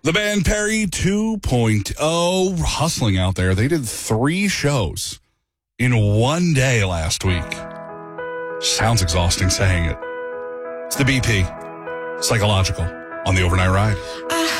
The band Perry 2.0 hustling out there. They did 3 shows in one day last week. Sounds exhausting saying it. It's the BP. Psychological on the Overnight Ride.